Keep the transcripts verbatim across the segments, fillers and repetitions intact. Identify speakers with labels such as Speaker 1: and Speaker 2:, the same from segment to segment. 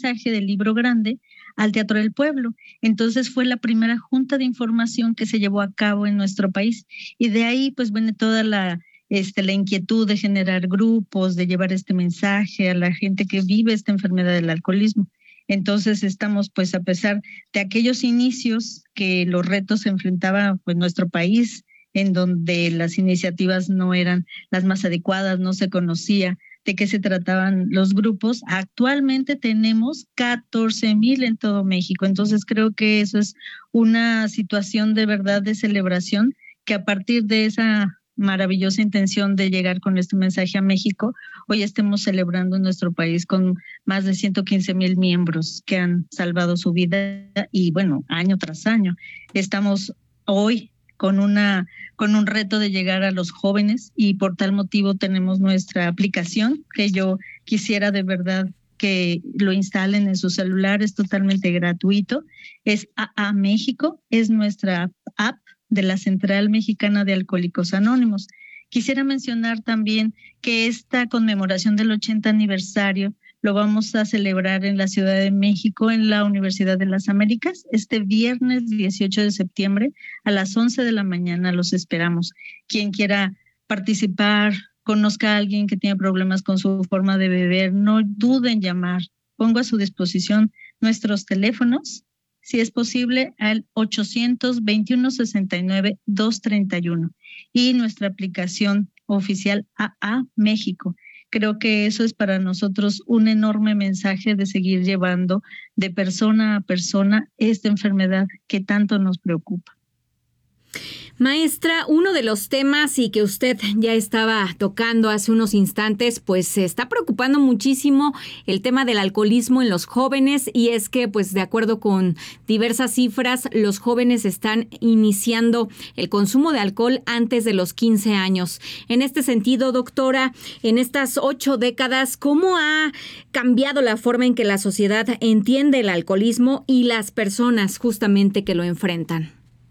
Speaker 1: mensaje del libro grande al Teatro del Pueblo. Entonces fue la primera junta de información que se llevó a cabo en nuestro país y de ahí pues viene toda la, este, la inquietud de generar grupos, de llevar este mensaje a la gente que vive esta enfermedad del alcoholismo. Entonces estamos pues a pesar de aquellos inicios que los retos se enfrentaba pues nuestro país, en donde las iniciativas no eran las más adecuadas, no se conocía de qué se trataban los grupos. Actualmente tenemos catorce mil en todo México, entonces creo que eso es una situación de verdad de celebración, que a partir de esa maravillosa intención de llegar con este mensaje a México, hoy estemos celebrando en nuestro país con más de ciento quince mil miembros que han salvado su vida y bueno, año tras año. Estamos hoy con una con un reto de llegar a los jóvenes y por tal motivo tenemos nuestra aplicación que yo quisiera de verdad que lo instalen en su celular, es totalmente gratuito, es A A México, es nuestra app de la Central Mexicana de Alcohólicos Anónimos. Quisiera mencionar también que esta conmemoración del ochenta aniversario lo vamos a celebrar en la Ciudad de México, en la Universidad de las Américas, este viernes dieciocho de septiembre a las once de la mañana. Los esperamos. Quien quiera participar, conozca a alguien que tiene problemas con su forma de beber, no duden en llamar. Pongo a su disposición nuestros teléfonos, si es posible, al ochocientos veintiuno sesenta y nueve doscientos treinta y uno y nuestra aplicación oficial A A México. Creo que eso es para nosotros un enorme mensaje de seguir llevando de persona a persona esta enfermedad que tanto nos preocupa.
Speaker 2: Maestra, uno de los temas y que usted ya estaba tocando hace unos instantes, pues se está preocupando muchísimo el tema del alcoholismo en los jóvenes, y es que, pues de acuerdo con diversas cifras, los jóvenes están iniciando el consumo de alcohol antes de los quince años. En este sentido, doctora, en estas ocho décadas, ¿cómo ha cambiado la forma en que la sociedad entiende el alcoholismo y las personas justamente que lo enfrentan?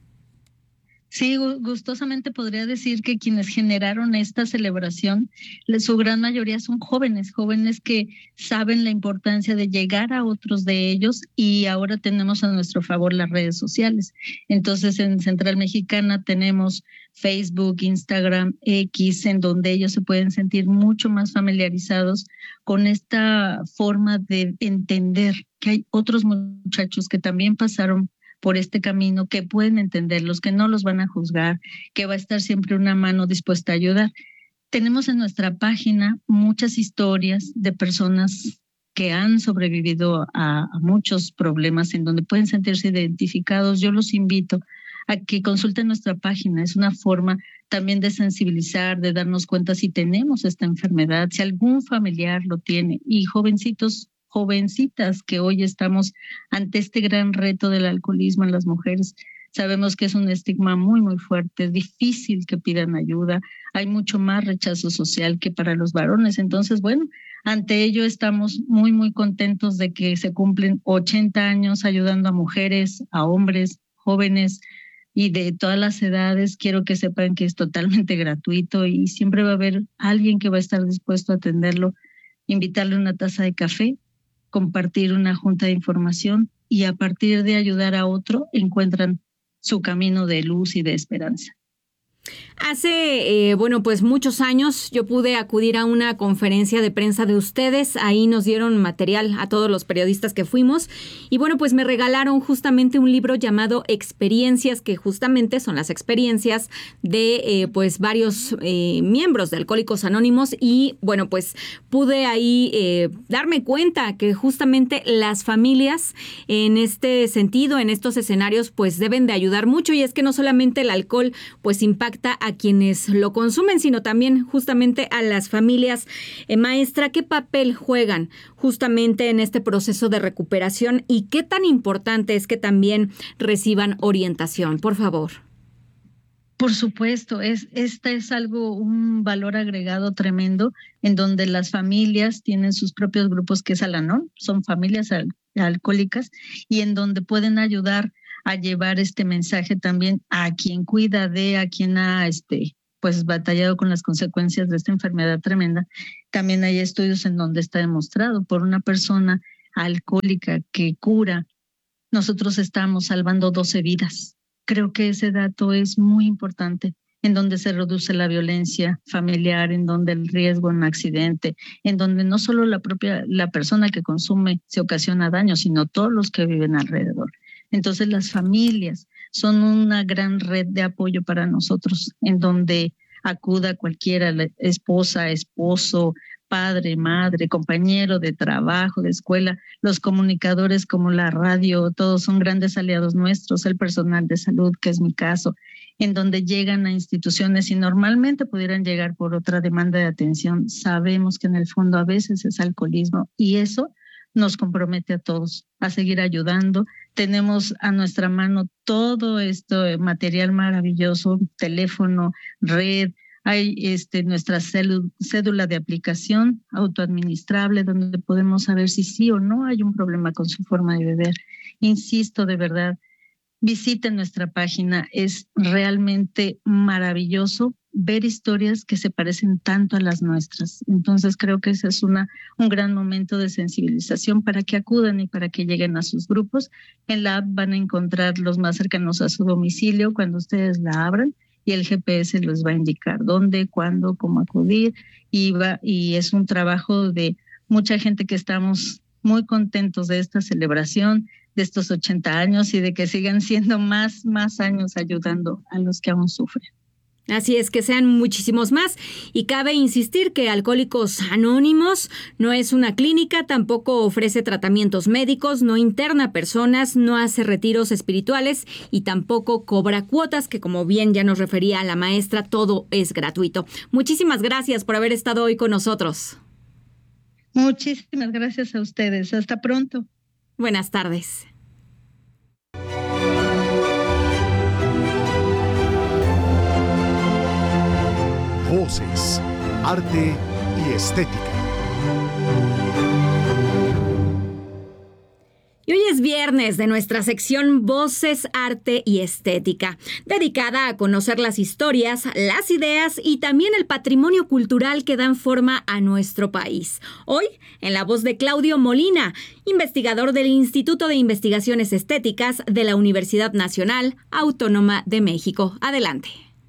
Speaker 1: Sí, gustosamente podría decir que quienes generaron esta celebración, su gran mayoría son jóvenes, jóvenes que saben la importancia de llegar a otros de ellos, y ahora tenemos a nuestro favor las redes sociales. Entonces en Central Mexicana tenemos Facebook, Instagram, X, en donde ellos se pueden sentir mucho más familiarizados con esta forma de entender que hay otros muchachos que también pasaron por este camino, que pueden entenderlos, que no los van a juzgar, que va a estar siempre una mano dispuesta a ayudar. Tenemos en nuestra página muchas historias de personas que han sobrevivido a, a muchos problemas, en donde pueden sentirse identificados. Yo los invito a que consulten nuestra página. Es una forma también de sensibilizar, de darnos cuenta si tenemos esta enfermedad, si algún familiar lo tiene, y jovencitos, jovencitas que hoy estamos ante este gran reto del alcoholismo en las mujeres. Sabemos que es un estigma muy, muy fuerte, es difícil que pidan ayuda, hay mucho más rechazo social que para los varones. Entonces, bueno, ante ello estamos muy, muy contentos de que se cumplen ochenta años ayudando a mujeres, a hombres, jóvenes y de todas las edades. Quiero que sepan que es totalmente gratuito y siempre va a haber alguien que va a estar dispuesto a atenderlo, invitarle una taza de café, compartir una junta de información, y a partir de ayudar a otro encuentran su camino de luz y de esperanza.
Speaker 2: Hace, eh, bueno, pues muchos años yo pude acudir a una conferencia de prensa de ustedes. Ahí nos dieron material a todos los periodistas que fuimos. Y bueno, pues me regalaron justamente un libro llamado Experiencias, que justamente son las experiencias de eh, pues varios eh, miembros de Alcohólicos Anónimos. Y bueno, pues pude ahí eh, darme cuenta que justamente las familias en este sentido, en estos escenarios, pues deben de ayudar mucho. Y es que no solamente el alcohol pues impacta a quienes lo consumen, sino también justamente a las familias. Eh, maestra, ¿qué papel juegan justamente en este proceso de recuperación y qué tan importante es que también reciban orientación? Por favor.
Speaker 1: Por supuesto, es, este es algo, un valor agregado tremendo, en donde las familias tienen sus propios grupos, que es Al-Anon, son familias al, alcohólicas, y en donde pueden ayudar a llevar este mensaje también a quien cuida de, a quien ha este, pues batallado con las consecuencias de esta enfermedad tremenda. También hay estudios en donde está demostrado por una persona alcohólica que cura, nosotros estamos salvando doce vidas. Creo que ese dato es muy importante, en donde se reduce la violencia familiar, en donde el riesgo en un accidente, en donde no solo la propia la persona que consume se ocasiona daño, sino todos los que viven alrededor. Entonces las familias son una gran red de apoyo para nosotros, en donde acuda cualquiera, la esposa, esposo, padre, madre, compañero de trabajo, de escuela, los comunicadores como la radio, todos son grandes aliados nuestros, el personal de salud, que es mi caso, en donde llegan a instituciones y normalmente pudieran llegar por otra demanda de atención. Sabemos que en el fondo a veces es alcoholismo y eso nos compromete a todos a seguir ayudando. Tenemos a nuestra mano todo este material maravilloso, teléfono, red. Hay este, nuestra cédula de aplicación autoadministrable donde podemos saber si sí o no hay un problema con su forma de beber. Insisto, de verdad, visiten nuestra página. Es realmente maravilloso ver historias que se parecen tanto a las nuestras. Entonces creo que ese es una, un gran momento de sensibilización para que acudan y para que lleguen a sus grupos. En la app van a encontrar los más cercanos a su domicilio cuando ustedes la abran, y el G P S les va a indicar dónde, cuándo, cómo acudir, y, va, y es un trabajo de mucha gente que estamos muy contentos de esta celebración, de estos ochenta años y de que sigan siendo más, más años ayudando a los que aún sufren.
Speaker 2: Así es, que sean muchísimos más. Y cabe insistir que Alcohólicos Anónimos no es una clínica, tampoco ofrece tratamientos médicos, no interna personas, no hace retiros espirituales y tampoco cobra cuotas, que como bien ya nos refería la maestra, todo es gratuito. Muchísimas gracias por haber estado hoy con nosotros.
Speaker 1: Muchísimas gracias a ustedes. Hasta pronto.
Speaker 2: Buenas tardes.
Speaker 3: Voces, arte y estética.
Speaker 2: Y hoy es viernes de nuestra sección Voces, Arte y Estética, dedicada a conocer las historias, las ideas y también el patrimonio cultural que dan forma a nuestro país. Hoy, en la voz de Claudio Molina, investigador del Instituto de Investigaciones Estéticas de la Universidad Nacional Autónoma de México. Adelante.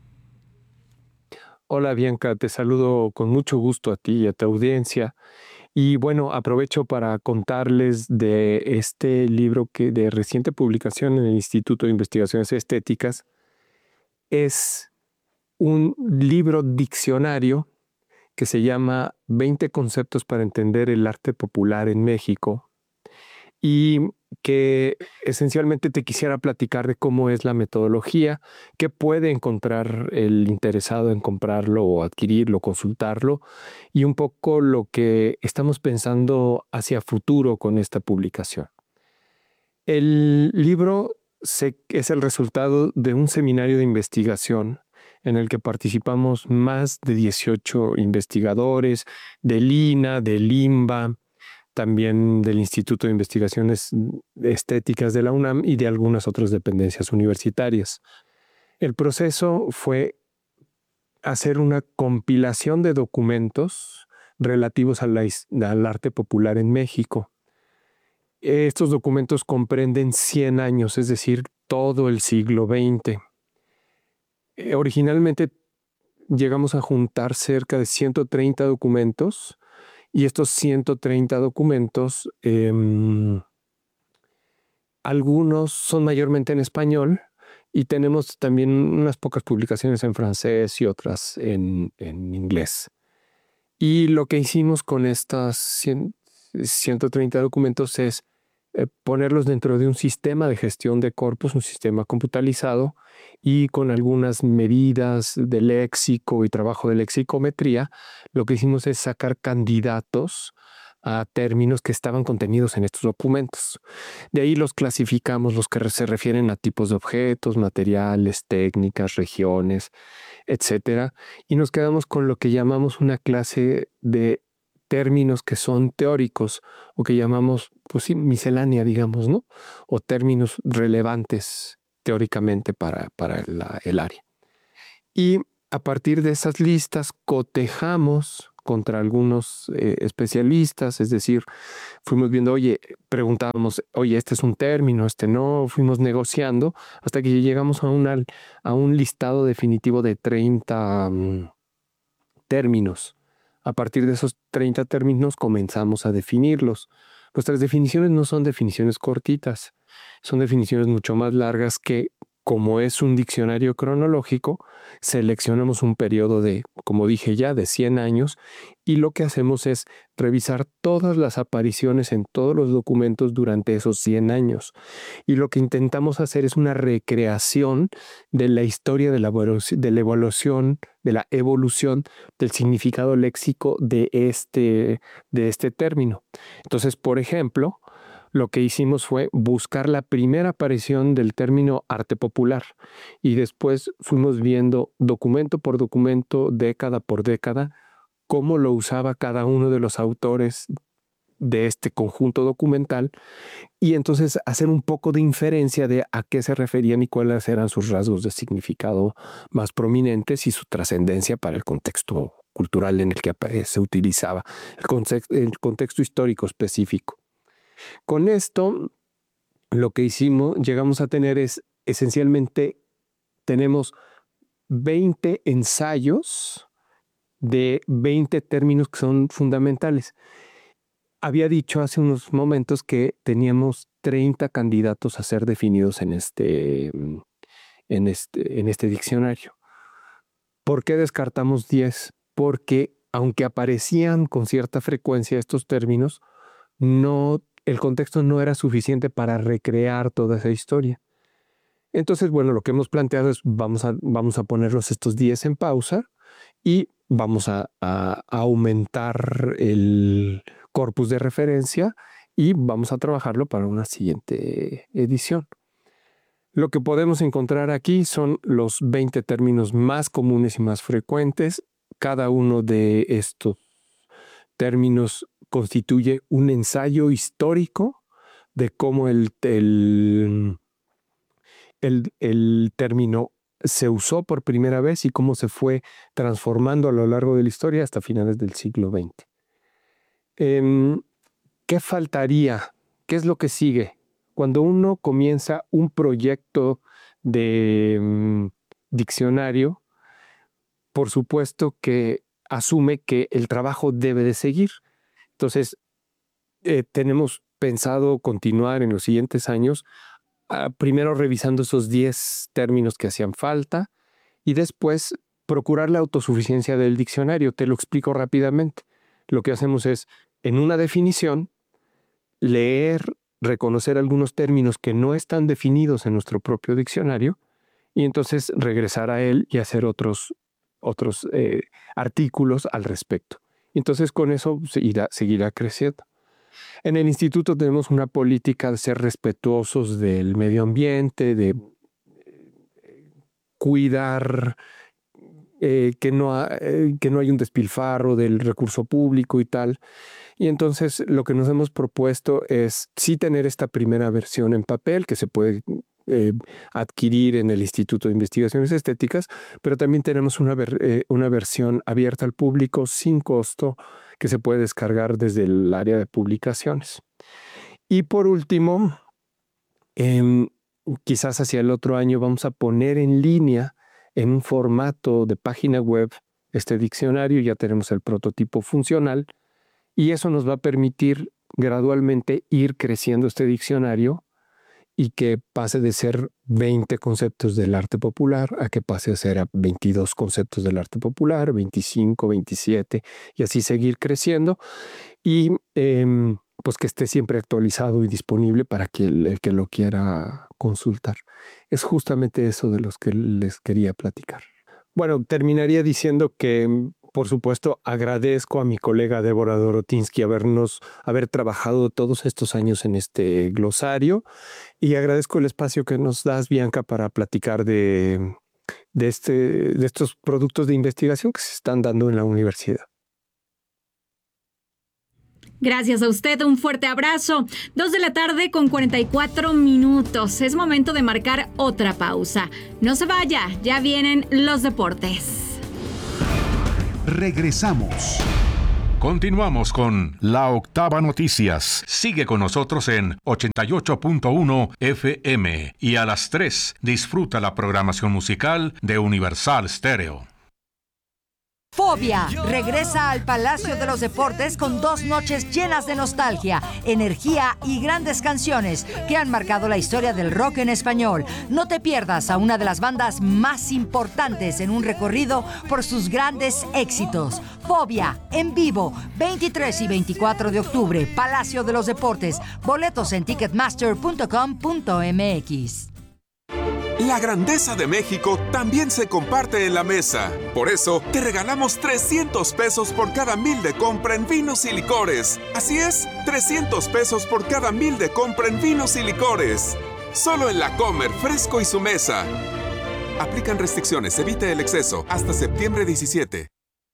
Speaker 4: Hola Bianca, te saludo con mucho gusto a ti y a tu audiencia. Y bueno, aprovecho para contarles de este libro que de reciente publicación en el Instituto de Investigaciones Estéticas. Es un libro diccionario que se llama veinte conceptos para entender el arte popular en México, y que esencialmente te quisiera platicar de cómo es la metodología, qué puede encontrar el interesado en comprarlo o adquirirlo, consultarlo, y un poco lo que estamos pensando hacia futuro con esta publicación. El libro se, es el resultado de un seminario de investigación en el que participamos más de dieciocho investigadores del I N A, del I M B A, también del Instituto de Investigaciones Estéticas de la UNAM y de algunas otras dependencias universitarias. El proceso fue hacer una compilación de documentos relativos a la, al arte popular en México. Estos documentos comprenden cien años, es decir, todo el siglo veinte. Eh, originalmente llegamos a juntar cerca de ciento treinta documentos. Y estos ciento treinta documentos, eh, algunos son mayormente en español y tenemos también unas pocas publicaciones en francés y otras en, en inglés. Y lo que hicimos con estos ciento treinta documentos es eh, ponerlos dentro de un sistema de gestión de corpus, un sistema computarizado, y con algunas medidas de léxico y trabajo de lexicometría, lo que hicimos es sacar candidatos a términos que estaban contenidos en estos documentos. De ahí los clasificamos, los que se refieren a tipos de objetos, materiales, técnicas, regiones, etcétera, y nos quedamos con lo que llamamos una clase de términos que son teóricos o que llamamos, pues sí, miscelánea, digamos, ¿no? O términos relevantes teóricamente para, para la, el área. Y a partir de esas listas cotejamos contra algunos eh, especialistas, es decir, fuimos viendo, oye, preguntábamos, oye, este es un término, este no, fuimos negociando hasta que llegamos a, una, a un listado definitivo de treinta um, términos. A partir de esos treinta términos comenzamos a definirlos. Nuestras definiciones no son definiciones cortitas, son definiciones mucho más largas que, como es un diccionario cronológico, seleccionamos un periodo de, como dije ya, de cien años, y lo que hacemos es revisar todas las apariciones en todos los documentos durante esos cien años. Y lo que intentamos hacer es una recreación de la historia de la, de la evolución, de la evolución del significado léxico de este, de este término. Entonces, por ejemplo, lo que hicimos fue buscar la primera aparición del término arte popular y después fuimos viendo documento por documento, década por década, cómo lo usaba cada uno de los autores de este conjunto documental y entonces hacer un poco de inferencia de a qué se referían y cuáles eran sus rasgos de significado más prominentes y su trascendencia para el contexto cultural en el que se utilizaba, el contexto, el contexto histórico específico. Con esto, lo que hicimos, llegamos a tener es, esencialmente, tenemos veinte ensayos de veinte términos que son fundamentales. Había dicho hace unos momentos que teníamos treinta candidatos a ser definidos en este, en este, en este diccionario. ¿Por qué descartamos diez? Porque, aunque aparecían con cierta frecuencia estos términos, no el contexto no era suficiente para recrear toda esa historia. Entonces, bueno, lo que hemos planteado es vamos a, vamos a ponerlos estos diez en pausa y vamos a, a, a aumentar el corpus de referencia y vamos a trabajarlo para una siguiente edición. Lo que podemos encontrar aquí son los veinte términos más comunes y más frecuentes. Cada uno de estos términos constituye un ensayo histórico de cómo el, el, el, el término se usó por primera vez y cómo se fue transformando a lo largo de la historia hasta finales del siglo veinte. Eh, ¿Qué faltaría? ¿Qué es lo que sigue? Cuando uno comienza un proyecto de um, diccionario, por supuesto que asume que el trabajo debe de seguir. Entonces, eh, tenemos pensado continuar en los siguientes años, uh, primero revisando esos diez términos que hacían falta y después procurar la autosuficiencia del diccionario. Te lo explico rápidamente. Lo que hacemos es, en una definición, leer, reconocer algunos términos que no están definidos en nuestro propio diccionario y entonces regresar a él y hacer otros, otros eh, artículos al respecto. Y entonces con eso se irá, seguirá creciendo. En el instituto tenemos una política de ser respetuosos del medio ambiente, de cuidar eh, que, no ha, eh, que no hay un despilfarro del recurso público y tal. Y entonces lo que nos hemos propuesto es sí tener esta primera versión en papel que se puede eh, adquirir en el Instituto de Investigaciones Estéticas, pero también tenemos una, ver, eh, una versión abierta al público sin costo que se puede descargar desde el área de publicaciones. Y por último, eh, quizás hacia el otro año vamos a poner en línea en un formato de página web este diccionario. Ya tenemos el prototipo funcional y eso nos va a permitir gradualmente ir creciendo este diccionario y que pase de ser veinte conceptos del arte popular a que pase a ser a veintidós conceptos del arte popular, veinticinco, veintisiete y así seguir creciendo y eh, pues que esté siempre actualizado y disponible para que el, el que lo quiera consultar. Es justamente eso de los que les quería platicar. Bueno, terminaría diciendo que, por supuesto, agradezco a mi colega Débora Dorotinsky habernos, haber trabajado todos estos años en este glosario y agradezco el espacio que nos das, Bianca, para platicar de, de, este, de estos productos de investigación que se están dando en la universidad.
Speaker 2: Gracias a usted, un fuerte abrazo. Dos de la tarde con cuarenta y cuatro minutos. Es momento de marcar otra pausa. No se vaya, ya vienen los deportes.
Speaker 3: Regresamos.
Speaker 5: Continuamos con La Octava Noticias. Sigue con nosotros en ochenta y ocho punto uno F M y a las tres disfruta la programación musical de Universal Stereo.
Speaker 6: Fobia regresa al Palacio de los Deportes con dos noches llenas de nostalgia, energía y grandes canciones que han marcado la historia del rock en español. No te pierdas a una de las bandas más importantes en un recorrido por sus grandes éxitos. Fobia, en vivo, veintitrés y veinticuatro de octubre, Palacio de los Deportes. Boletos en ticketmaster punto com punto m x.
Speaker 7: La grandeza de México también se comparte en la mesa. Por eso, te regalamos trescientos pesos por cada mil de compra en vinos y licores. Así es, trescientos pesos por cada mil de compra en vinos y licores. Solo en La Comer, Fresco y su mesa. Aplican restricciones, evite el exceso. Hasta septiembre diecisiete.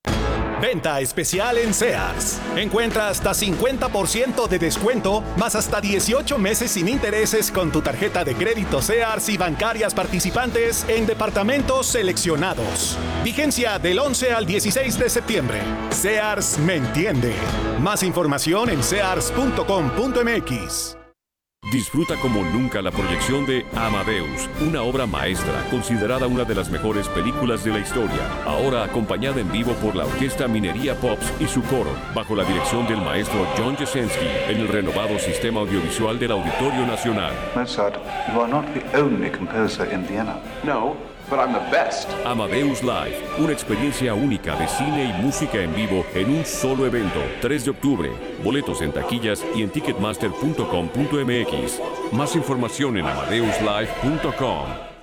Speaker 8: Venta especial en Sears. Encuentra hasta cincuenta por ciento de descuento, más hasta dieciocho meses sin intereses con tu tarjeta de crédito Sears y bancarias participantes en departamentos seleccionados. Vigencia del once al dieciséis de septiembre. Sears me entiende. Más información en sears punto com punto m x.
Speaker 9: Disfruta como nunca la proyección de Amadeus, una obra maestra considerada una de las mejores películas de la historia, ahora acompañada en vivo por la Orquesta Minería Pops y su coro, bajo la dirección del maestro John Jasenski, en el renovado sistema audiovisual del Auditorio Nacional.
Speaker 10: Mozart, you are not the only composer in Vienna.
Speaker 9: No, but I'm the best. Amadeus Live, una experiencia única de cine y música en vivo en un solo evento, tres de octubre. Boletos en taquillas y en ticketmaster punto com punto m x. Más información en amadeus live punto com.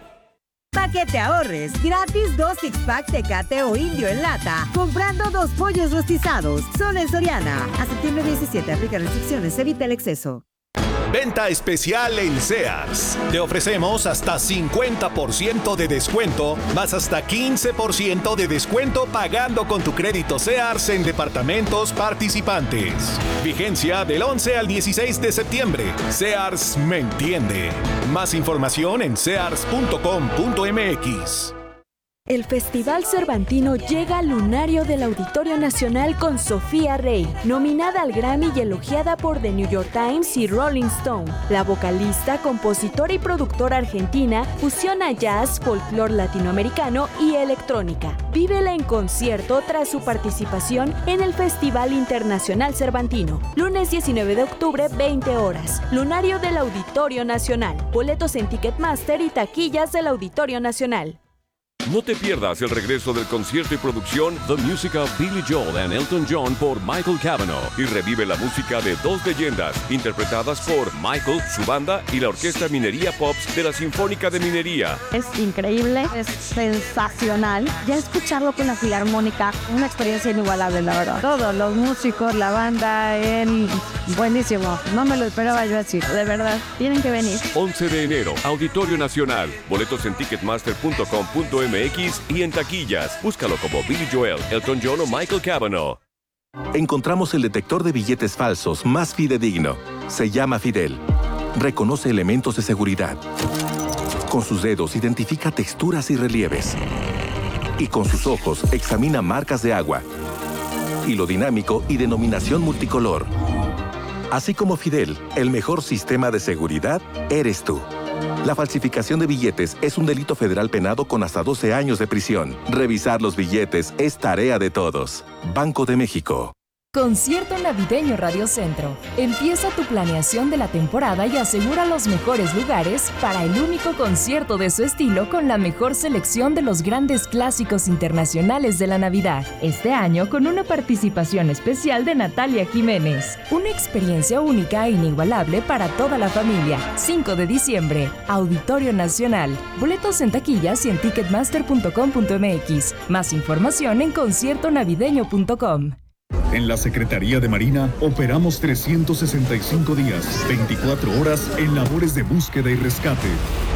Speaker 11: Para que te ahorres, gratis dos six-pack Tecate o Indio en lata, comprando dos pollos rostizados. Solo en Soriana. A septiembre diecisiete, aplica restricciones, evita el exceso.
Speaker 8: Venta especial en Sears. Te ofrecemos hasta cincuenta por ciento de descuento, más hasta quince por ciento de descuento pagando con tu crédito Sears en departamentos participantes. Vigencia del once al dieciséis de septiembre. Sears me entiende. Más información en sears punto com punto m x.
Speaker 12: El Festival Cervantino llega al lunario del Auditorio Nacional con Sofía Rey, nominada al Grammy y elogiada por The New York Times y Rolling Stone. La vocalista, compositora y productora argentina fusiona jazz, folclore latinoamericano y electrónica. Vívela en concierto tras su participación en el Festival Internacional Cervantino. Lunes diecinueve de octubre, veinte horas. Lunario del Auditorio Nacional. Boletos en Ticketmaster y taquillas del Auditorio Nacional.
Speaker 9: No te pierdas el regreso del concierto y producción The Music of Billy Joel and Elton John por Michael Cavanaugh y revive la música de dos leyendas interpretadas por Michael, su banda y la Orquesta Minería Pops de la Sinfónica de Minería.
Speaker 13: Es increíble, es sensacional. Ya escucharlo con la Filarmónica, una experiencia inigualable, la verdad. Todos los músicos, la banda, él, buenísimo. No me lo esperaba yo así, de verdad. Tienen que venir.
Speaker 9: once de enero, Auditorio Nacional. Boletos en ticketmaster punto com punto m x y en taquillas. Búscalo como Billy Joel, Elton John o Michael Cavanaugh.
Speaker 14: Encontramos el detector de billetes falsos más fidedigno. Se llama Fidel. Reconoce elementos de seguridad. Con sus dedos identifica texturas y relieves. Y con sus ojos examina marcas de agua. Hilo dinámico y denominación multicolor. Así como Fidel, el mejor sistema de seguridad eres tú. La falsificación de billetes es un delito federal penado con hasta doce años de prisión. Revisar los billetes es tarea de todos. Banco de México.
Speaker 15: Concierto Navideño Radio Centro. Empieza tu planeación de la temporada y asegura los mejores lugares para el único concierto de su estilo con la mejor selección de los grandes clásicos internacionales de la Navidad. Este año con una participación especial de Natalia Jiménez. Una experiencia única e inigualable para toda la familia. cinco de diciembre, Auditorio Nacional. Boletos en taquillas y en ticketmaster punto com punto m x. Más información en concierto navideño punto com.
Speaker 16: En la Secretaría de Marina operamos trescientos sesenta y cinco días, veinticuatro horas en labores de búsqueda y rescate.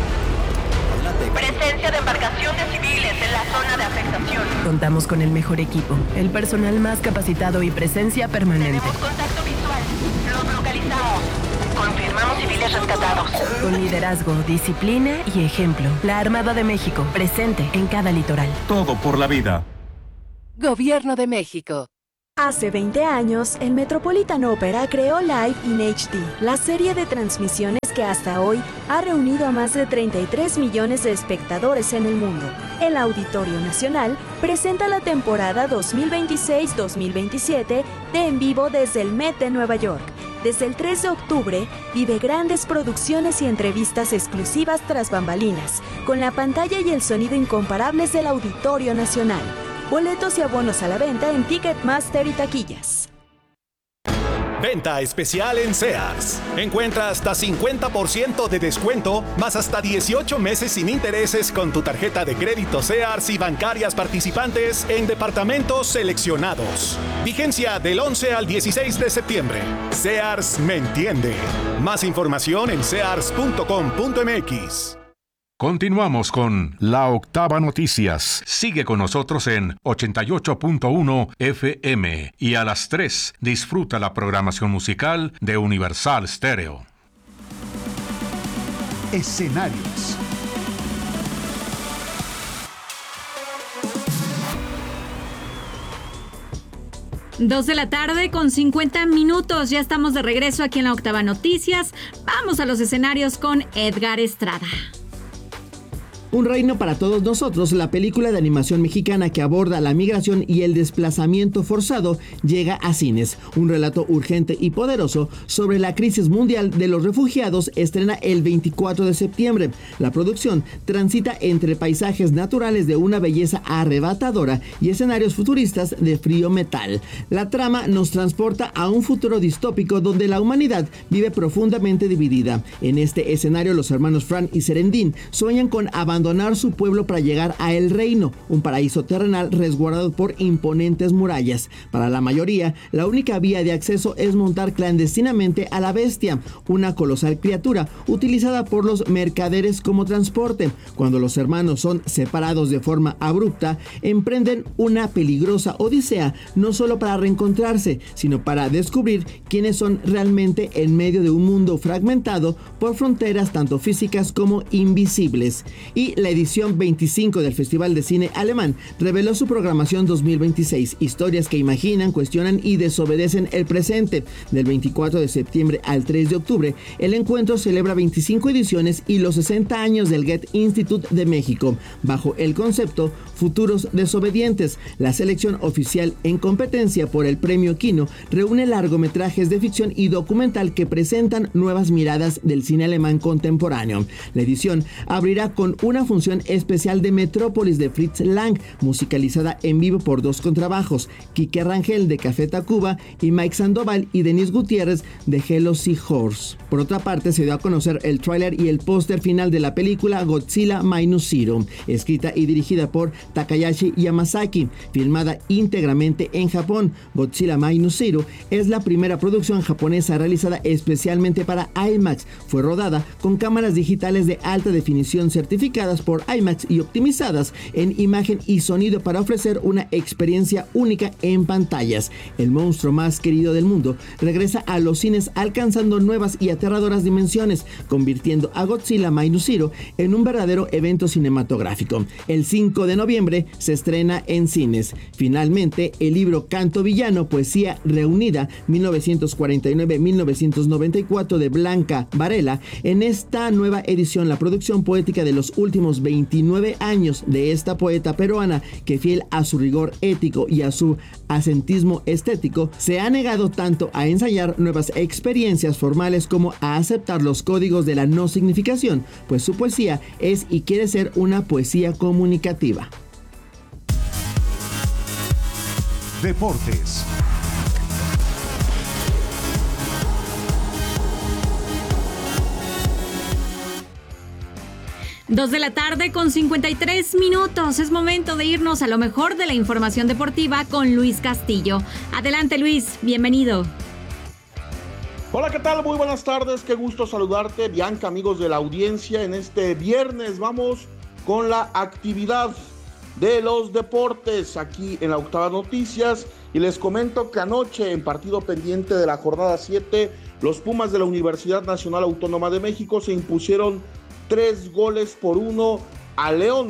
Speaker 17: Presencia de embarcaciones civiles en la zona de afectación.
Speaker 18: Contamos con el mejor equipo, el personal más capacitado y presencia permanente.
Speaker 17: Tenemos contacto visual. Los localizamos. Confirmamos civiles rescatados.
Speaker 18: Con liderazgo, disciplina y ejemplo. La Armada de México, presente en cada litoral.
Speaker 16: Todo por la vida.
Speaker 19: Gobierno de México.
Speaker 12: Hace veinte años, el Metropolitan Opera creó Live in H D, la serie de transmisiones que hasta hoy ha reunido a más de treinta y tres millones de espectadores en el mundo. El Auditorio Nacional presenta la temporada dos mil veintiséis dos mil veintisiete de En Vivo desde el Met de Nueva York. Desde el tres de octubre, vive grandes producciones y entrevistas exclusivas tras bambalinas, con la pantalla y el sonido incomparables del Auditorio Nacional. Boletos y abonos a la venta en Ticketmaster y taquillas.
Speaker 8: Venta especial en Sears. Encuentra hasta cincuenta por ciento de descuento, más hasta dieciocho meses sin intereses con tu tarjeta de crédito Sears y bancarias participantes en departamentos seleccionados. Vigencia del once al dieciséis de septiembre. Sears me entiende. Más información en sears punto com punto m x.
Speaker 5: Continuamos con La Octava Noticias. Sigue con nosotros en ochenta y ocho punto uno F M y a las tres disfruta la programación musical de Universal Stereo.
Speaker 3: Escenarios.
Speaker 2: Dos de la tarde con cincuenta minutos. Ya estamos de regreso aquí en La Octava Noticias. Vamos a los escenarios con Edgar Estrada.
Speaker 19: Un reino para todos nosotros, la película de animación mexicana que aborda la migración y el desplazamiento forzado, llega a cines. Un relato urgente y poderoso sobre la crisis mundial de los refugiados estrena el veinticuatro de septiembre. La producción transita entre paisajes naturales de una belleza arrebatadora y escenarios futuristas de frío metal. La trama nos transporta a un futuro distópico donde la humanidad vive profundamente dividida. En este escenario, los hermanos Fran y Serendín sueñan con abandonar abandonar su pueblo para llegar a El Reino, un paraíso terrenal resguardado por imponentes murallas. Para la mayoría, la única vía de acceso es montar clandestinamente a la bestia, una colosal criatura utilizada por los mercaderes como transporte. Cuando los hermanos son separados de forma abrupta, emprenden una peligrosa odisea, no solo para reencontrarse, sino para descubrir quiénes son realmente en medio de un mundo fragmentado por fronteras tanto físicas como invisibles. Y la edición veinticinco del Festival de Cine Alemán reveló su programación dos mil veintiséis, historias que imaginan, cuestionan y desobedecen el presente. Del veinticuatro de septiembre al tres de octubre, el encuentro celebra veinticinco ediciones y los sesenta años del Goethe Institut de México, bajo el concepto Futuros Desobedientes. La selección oficial en competencia por el Premio Kino reúne largometrajes de ficción y documental que presentan nuevas miradas del cine alemán contemporáneo. La edición abrirá con una función especial de Metrópolis de Fritz Lang, musicalizada en vivo por dos contrabajos, Quique Rangel de Café Tacuba y Mike Sandoval y Denis Gutiérrez de Hello Seahorse. Por otra parte, se dio a conocer el tráiler y el póster final de la película Godzilla Minus Zero, escrita y dirigida por Takayashi Yamazaki, filmada íntegramente en Japón. Godzilla Minus Zero es la primera producción japonesa realizada especialmente para IMAX. Fue rodada con cámaras digitales de alta definición certificadas por IMAX y optimizadas en imagen y sonido para ofrecer una experiencia única en pantallas. El monstruo más querido del mundo regresa a los cines alcanzando nuevas y aterradoras dimensiones, convirtiendo a Godzilla Minus Zero en un verdadero evento cinematográfico. El cinco de noviembre se estrena en cines. Finalmente, el libro Canto Villano, Poesía Reunida mil novecientos cuarenta y nueve a mil novecientos noventa y cuatro de Blanca Varela. En esta nueva edición, la producción poética de los últimos veintinueve años de esta poeta peruana, que fiel a su rigor ético y a su acentismo estético, se ha negado tanto a ensayar nuevas experiencias formales como a aceptar los códigos de la no significación, pues su poesía es y quiere ser una poesía comunicativa.
Speaker 3: Deportes.
Speaker 2: Dos de la tarde con cincuenta y tres minutos. Es momento de irnos a lo mejor de la información deportiva con Luis Castillo. Adelante, Luis, bienvenido.
Speaker 20: Hola, ¿qué tal? Muy buenas tardes, qué gusto saludarte, Bianca, amigos de la audiencia. En este viernes vamos con la actividad de los deportes aquí en la Octava Noticias, y les comento que anoche, en partido pendiente de la jornada siete, los Pumas de la Universidad Nacional Autónoma de México se impusieron tres goles por uno a León.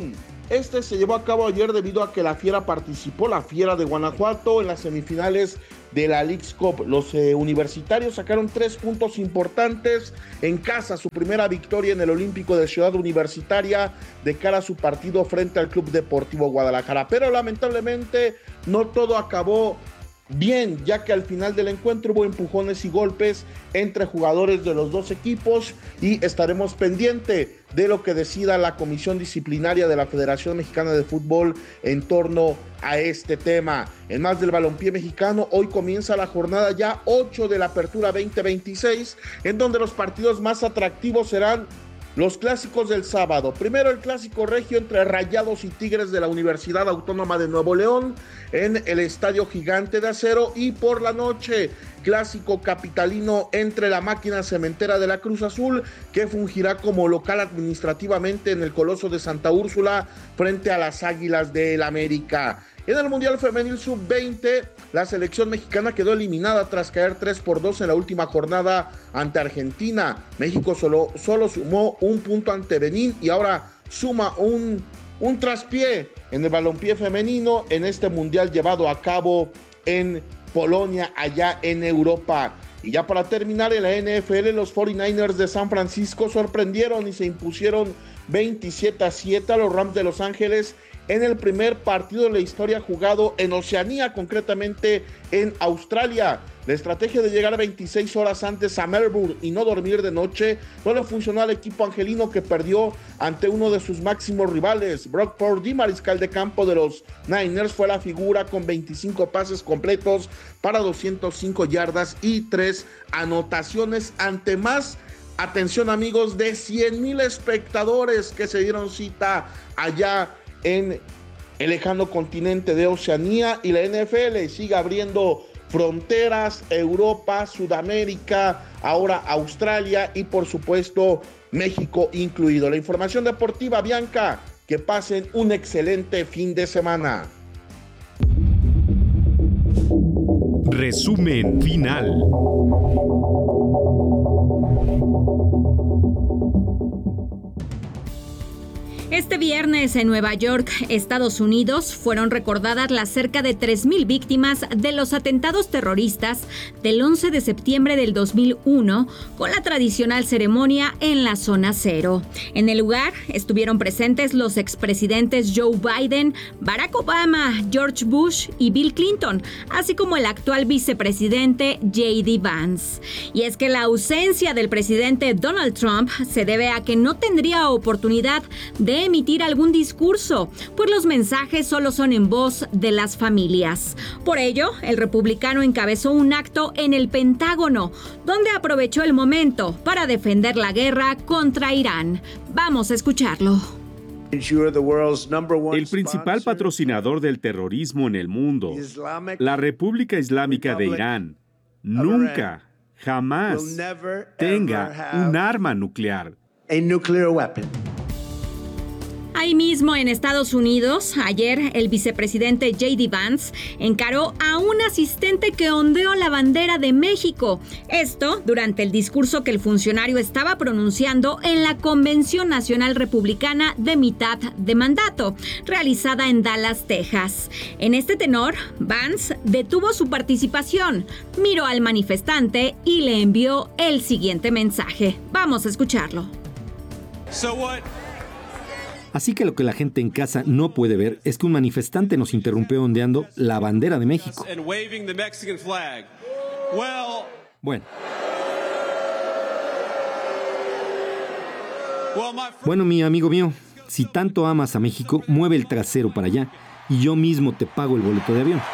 Speaker 20: Este se llevó a cabo ayer debido a que la Fiera participó, la Fiera de Guanajuato, en las semifinales de la Leagues Cup. Los eh, universitarios sacaron tres puntos importantes en casa, su primera victoria en el Olímpico de Ciudad Universitaria de cara a su partido frente al Club Deportivo Guadalajara. Pero lamentablemente no todo acabó bien, ya que al final del encuentro hubo empujones y golpes entre jugadores de los dos equipos y estaremos pendientes de lo que decida la Comisión Disciplinaria de la Federación Mexicana de Fútbol en torno a este tema. En más del balompié mexicano, hoy comienza la jornada ya ocho de la Apertura veinte veintiséis, en donde los partidos más atractivos serán los clásicos del sábado. Primero el clásico regio entre Rayados y Tigres de la Universidad Autónoma de Nuevo León en el Estadio Gigante de Acero, y por la noche clásico capitalino entre la Máquina Cementera de la Cruz Azul, que fungirá como local administrativamente en el Coloso de Santa Úrsula frente a las Águilas del América. En el Mundial Femenil sub veinte, la selección mexicana quedó eliminada tras caer tres por dos en la última jornada ante Argentina. México solo, solo sumó un punto ante Benín y ahora suma un, un traspié en el balompié femenino en este Mundial llevado a cabo en Polonia, allá en Europa. Y ya para terminar, en la N F L, los cuarenta y nueve ers de San Francisco sorprendieron y se impusieron veintisiete a siete a los Rams de Los Ángeles en el primer partido de la historia jugado en Oceanía, concretamente en Australia. La estrategia de llegar veintiséis horas antes a Melbourne y no dormir de noche no le funcionó al equipo angelino, que perdió ante uno de sus máximos rivales. Brock Purdy, mariscal de campo de los Niners, fue la figura con veinticinco pases completos para doscientas cinco yardas y tres anotaciones ante más, atención amigos, de cien mil espectadores que se dieron cita allá en el lejano continente de Oceanía. Y la N F L sigue abriendo fronteras, Europa, Sudamérica, ahora Australia y por supuesto México incluido. La información deportiva, Bianca, que pasen un excelente fin de semana.
Speaker 3: Resumen final.
Speaker 2: Este viernes en Nueva York, Estados Unidos, fueron recordadas las cerca de tres mil víctimas de los atentados terroristas del once de septiembre del dos mil uno, con la tradicional ceremonia en la zona cero. En el lugar estuvieron presentes los expresidentes Joe Biden, Barack Obama, George Bush y Bill Clinton, así como el actual vicepresidente J D Vance. Y es que la ausencia del presidente Donald Trump se debe a que no tendría oportunidad de emitir algún discurso, pues los mensajes solo son en voz de las familias. Por ello, el republicano encabezó un acto en el Pentágono, donde aprovechó el momento para defender la guerra contra Irán. Vamos a escucharlo.
Speaker 21: El principal patrocinador del terrorismo en el mundo, la República Islámica de Irán, nunca, jamás tenga un arma nuclear.
Speaker 2: Ahí mismo en Estados Unidos, ayer el vicepresidente J D Vance encaró a un asistente que ondeó la bandera de México. Esto durante el discurso que el funcionario estaba pronunciando en la Convención Nacional Republicana de mitad de mandato, realizada en Dallas, Texas. En este tenor, Vance detuvo su participación, miró al manifestante y le envió el siguiente mensaje. Vamos a escucharlo.
Speaker 21: So what?
Speaker 22: Así que lo que la gente en casa no puede ver es que un manifestante nos interrumpió ondeando la bandera de México. Bueno. Bueno, mi amigo mío, si tanto amas a México, mueve el trasero para allá y yo mismo te pago el boleto de avión.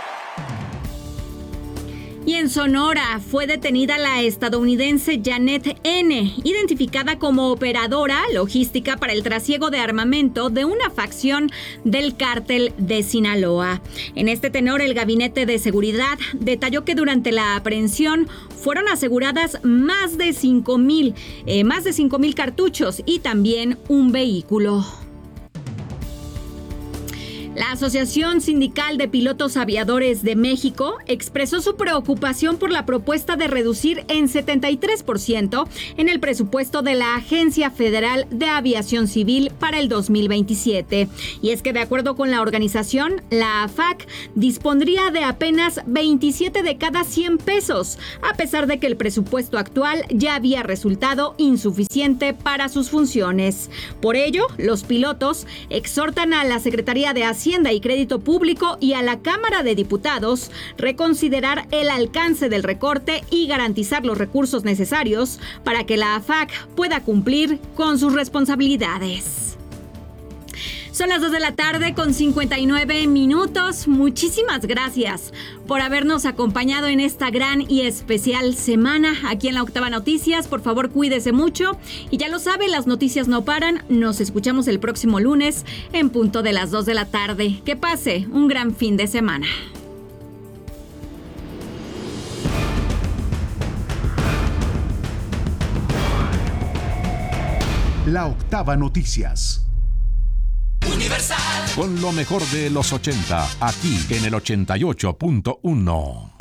Speaker 2: Y en Sonora fue detenida la estadounidense Janet N., identificada como operadora logística para el trasiego de armamento de una facción del cártel de Sinaloa. En este tenor, el Gabinete de Seguridad detalló que durante la aprehensión fueron aseguradas más de cinco mil, eh, más de cinco mil cartuchos y también un vehículo. La Asociación Sindical de Pilotos Aviadores de México expresó su preocupación por la propuesta de reducir en setenta y tres por ciento en el presupuesto de la Agencia Federal de Aviación Civil para el dos mil veintisiete. Y es que de acuerdo con la organización, la A F A C dispondría de apenas veintisiete de cada cien pesos, a pesar de que el presupuesto actual ya había resultado insuficiente para sus funciones. Por ello, los pilotos exhortan a la Secretaría de Hacienda y Crédito Público y a la Cámara de Diputados reconsiderar el alcance del recorte y garantizar los recursos necesarios para que la A F A C pueda cumplir con sus responsabilidades. Son las dos de la tarde con cincuenta y nueve minutos. Muchísimas gracias por habernos acompañado en esta gran y especial semana aquí en La Octava Noticias. Por favor, cuídese mucho. Y ya lo sabe, las noticias no paran. Nos escuchamos el próximo lunes en punto de las dos de la tarde. Que pase un gran fin de semana.
Speaker 3: La Octava Noticias.
Speaker 5: Universal. Con lo mejor de los ochenta, aquí en el ochenta y ocho punto uno.